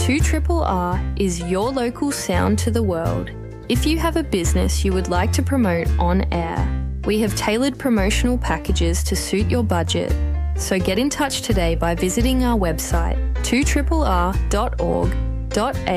2RRR is your local sound to the world. If you have a business you would like to promote on air, we have tailored promotional packages to suit your budget. So get in touch today by visiting our website 2RRR.org.au